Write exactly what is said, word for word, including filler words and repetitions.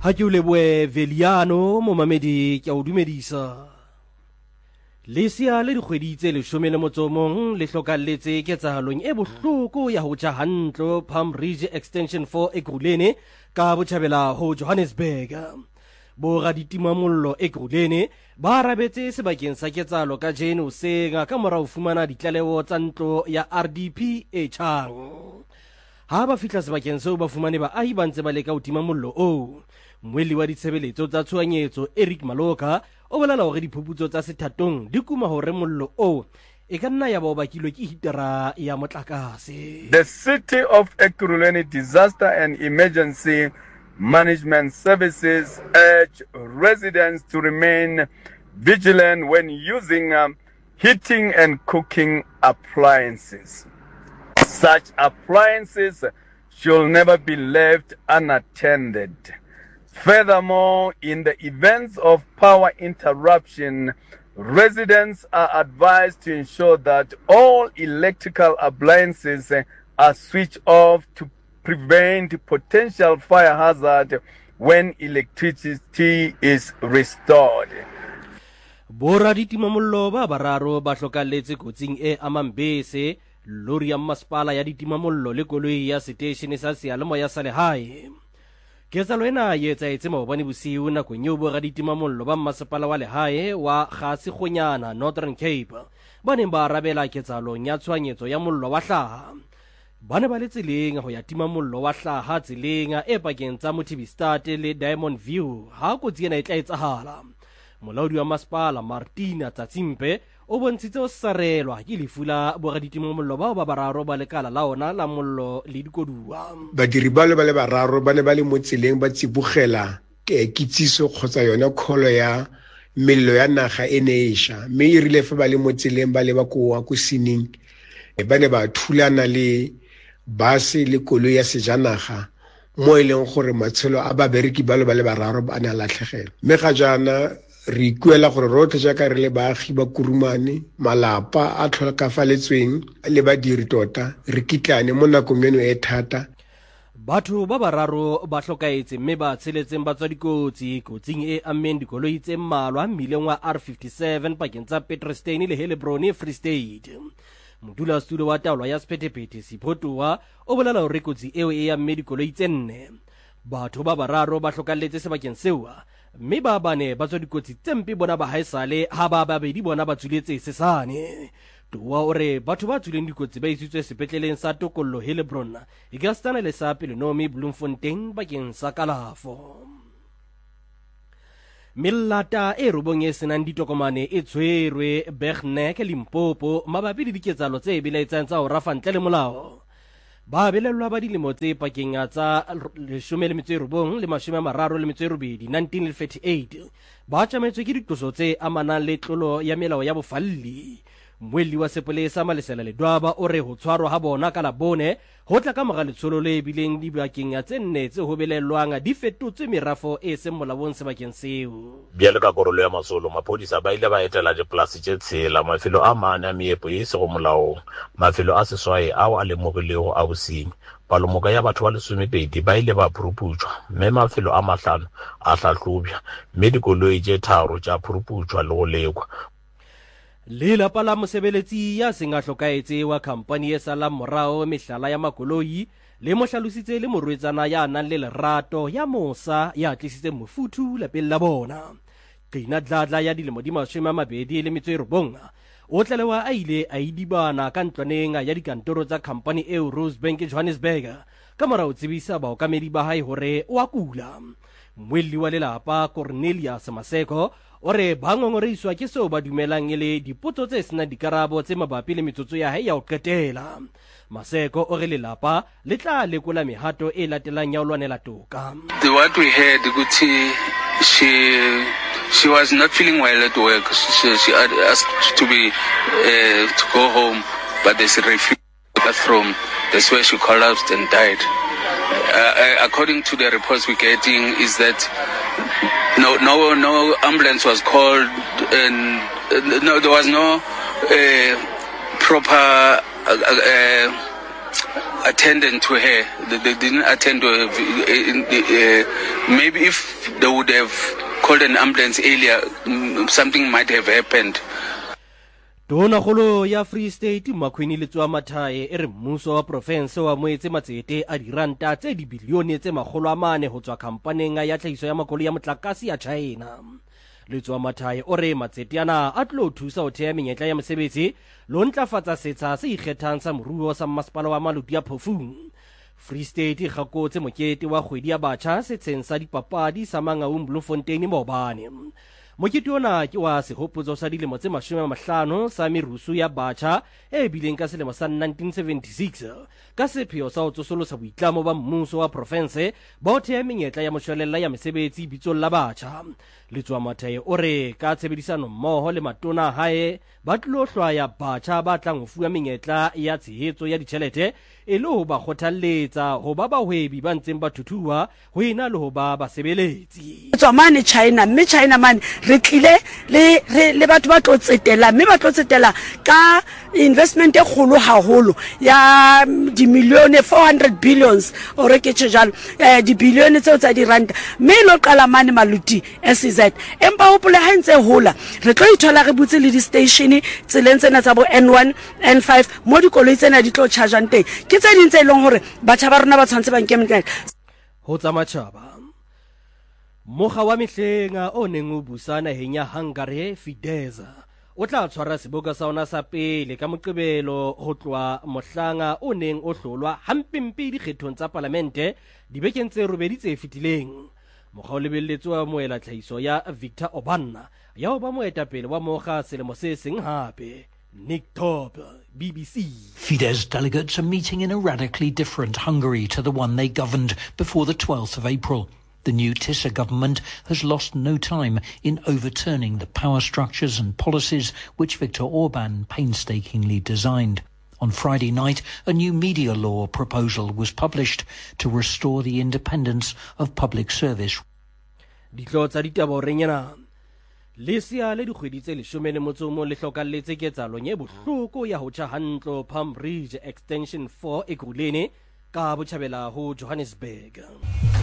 Ha ke o leboe Veliano momamedi ke a o dumedisa. Lesia le dikgwedi tse leshome le motso o mong le hlokalletse ketsahalong e bohloko ya ho ja hantlo Palm Ridge Extension four Ekurhuleni ka Botjhabela ho Johannesburg. Bo raditimamollo Ekurhuleni ba rabetse sebakeng sa ketsahalo ka jeno hoseng ka mora ho fumana ditlaleho tsa ntlo ya R D P e tjhang. Ha ba fihla sebakeng seo ba fumane baahi ba ntse ba leka ho tima mollo oo. Mweli wa ditshebeletso tsa tshohanyetso Eric Maloka o bolela hore diphuputso tsa sethatong di kuma hore mollo oo e ka nna ya ba o bakilwe ke hitara ya motlakase. The City of Ekurhuleni Disaster and Emergency Management Services urge residents to remain vigilant when using um, heating and cooking appliances. Such appliances should never be left unattended. Furthermore, in the events of power interruption, residents are advised to ensure that all electrical appliances are switched off to prevent potential fire hazard when electricity is restored. Bora ditimamollo ba bararo ba hlokalletse kotsing e amang bese, lori ya masepala ya ditimamollo le koloi ya station sa seyalemoya sa lehae. Ketsahalo ena e etsahetse maobane bosiu nakong eo bo raditimamollo ba masepala wa lehae wa Gasigonyana Northern Cape ba neng ba arabela ketsahalong ya tshohanyetso ya mollo wa hlaha. Ba ne ba le tseleng ho ya tima mollo wa hlaha tseleng e pakeng tsa Mothibistad le Diamond View ha kotsi ena e tla etsahala. Molaodi wa masepala Martina Tsatsimpe o bontshitse o sarelwa ke lefu la boraditimamollo bao ba bararo ba lekala la ona la mollo le dikoduwa. Badiri ba le ba le bararo ba ne ba le mo tseleng ba tsibogela ke kitsiso kgotsa yona kholo ya mello ya naga e ne e sha mme e rile fa ba le mo tseleng ba le ba koa go sining ba ne ba thulana le base le koloi ya sejanaga mo e leng gore matshelo a babereki ba le ba le bararo ba ne a latlhegela. Mme ga jana re ikuela gore rotlhe jaaka re le baagi ba kurumane malapa a tlhokafaletsweng le badiri tota re kitlane mo nakong eno e thata. Batho ba bararo ba hlokaetse mme ba tsheletseng ba tswa dikotsi kotsing e ameng dikoloi tse mmalwa mmileng wa R fifty-seven pakeng tsa Petrestone le Hellebron Free State. Modula studio wa taolo ya Sephethephethe Siphotoa o bolela hore kotsi eo e amme dikoloi tse nne. Batho ba bararo ba hlokalletse sebakeng seo mme ba bane ba tswa dikotsi tse mpe bona ba haesale ha ba babedi bona ba tswiletse sesane. Toa ore batho ba tswileng dikotsi ba isitswe sepetleleng sa Tokollo Hellebron Igastana le sa Pelonomi Bloemfontein bakeng sa kalafo. Millata e robong e senang ditokomane e tshwerwe Bergneck Limpopo mabapi le diketsahalo tse biletsang tsa ho rafa ntle le molao. Ba belellwa ba dilemo tse pakeng tsa leshome le metso e robong le mashome a mararo le metso e robedi nineteen thirty-eight ba tjametswe ke ditloso tse amanang le tlolo ya melao ya bofalli. Mweli wa sepolesa Malesela Ledwaba o re ho tshwarwa ha bona ka Labone ho tla ka mora letsholo le bileng dibakeng tse nne tse ho belellwang di fetotswe merafo e seng molaong sebakeng seo. Bjale ka korolo ya Masolo maphodisa ba ile ba etela dipolasi tse tshela mafelo a mane a meepo e se go molaong mafelo a seswae ao a lemogilego a bosenyi palomoka ya batho ba lesomepedi ba ile ba phuruputšwa mme mafelo a mahlano a hlahlobja mme dikoloi tše tharo tša phuruputšwa le go lekwa. Le lapa la mosebeletsi ya seng a hlokaetse wa khampani e salang morao mehlala ya makoloi le mo hlalositse le morwetsana ya nang le lerato ya mosa ya tlisitse mofuthu lapeng la bona. Qina Dladla ya dilemo di mashome a mabedi le metso e robong o tlalewa a ile a idibana ka ntlwaneng ya dikantoro tsa khampani eo Rosebank Johannesburg ka mora ho tsebisa baokamedi ba hae hore o a kula. Mweli wa lelapa Cornelius Maseko ore ba ngongoreiswa ke seo ba dumelang e le dipotso tse sena dikarabo tse mabapi le metsotso ya hae ya ho qetela. Maseko o re lelapa le tla lekola mehato e latelang ya ho lwanela toka. What we heard ukuthi she she was not feeling well at work. She, she asked to be uh, to go home, but they refused the bathroom. That's where she collapsed and died. Uh, according to the reports we're getting, is that no, no, no ambulance was called, and uh, no, there was no uh, proper uh, uh, attended to her. They, they didn't attend to her. Uh, maybe if they would have called an ambulance earlier, something might have happened. Tona golo ya Free State Makhweni Letswa Mathae e re mmuso wa province wa moetse matsete a diranta tse di bilione tse magolo a mane go tswa kampaneng ya tlhagiso ya makoloi ya motlakase ya China. Letswa Mathae o re matsete ana a tlo thusa o thea menyetla ya mosebetsi lo ntlafatsa setsha se ikgethang sa moruo sa masepala wa Maluti ya Phofung. Free State ga kotse mokete wa kgwedi ya batjha setsheng sa dipapadi sa Mangaung Bloemfontein Mobane. Mokete ona ke wa sehopotso sa dilemo tse mashome a mahlano sa merusu ya batjha e bileng ka selemo sa nineteen seventy-six ka sepheo sa ho tsosolosa boitlamo ba mmuso wa province ba ho thea menyetla ya moshwelella ya mesebetsi bitsong la batjha. Letswa Mathae o re ka tshebedisano mmoho le matona hae ba tlo hlwaya batjha ba tlang ho fuwa menyetla ya tshehetso ya ditjhelete e le ho ba kgothalletsa ho ba bahwebi ba ntseng ba thuthuwa ho ena le ho ba basebeletsi. Tswa mane China mme China mane re tlile le le batho ba tlo tsetela mme ba tlo tsetela ka investment e kgolo haholo ya di millione four hundred billions o re ke tshejalo eh di billione tseo tsa di rand mme lo qala mane Maluti S Z empa ho pole ha ntse hola re tlo ithola re butse le di station tseleng tsena tsa bo N one N five mo dikoloi tsena di tlo charge teng ke tse ding tse ileng hore batjha ba rona ba tshwantse ba nkemela ho tsa matjhaba. Moga wa mehlenga o neng o busana henya Hungary Fidesz o tla tshwara seboka sa ona sa pele ka moqebelo ho tloa mohlanga o neng o hlolwa hampempe dikgethong tsa parlamente dibekeng tse robedi tse fetileng. Moga o lebelletswe moela tlhahiso ya Viktor Orban ya ho ba moetapele wa moga selemo se seng hape. Nick Top, B B C. Fidesz delegates are meeting in a radically different Hungary to the one they governed before the twelfth of April. The new Tisza government has lost no time in overturning the power structures and policies which Viktor Orban painstakingly designed. On Friday night, a new media law proposal was published to restore the independence of public service. Ditlotsa ditaba renyana Lesia le dikgwedi tse leshome le motso o mong le hlokalletse ketsalong e bohloko ya ho tjha hantlo Palm Ridge Extension four Ekurhuleni ka botjhabela ho Johannesburg.